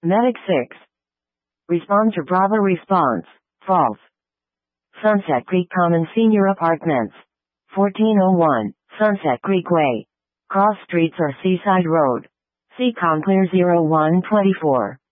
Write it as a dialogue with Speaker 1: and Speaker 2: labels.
Speaker 1: Medic 6. Respond to Bravo response. False. Sunset Creek Common Senior Apartments. 1401, Sunset Creek Way. Cross Streets or Seaside Road. See ComClear 0124.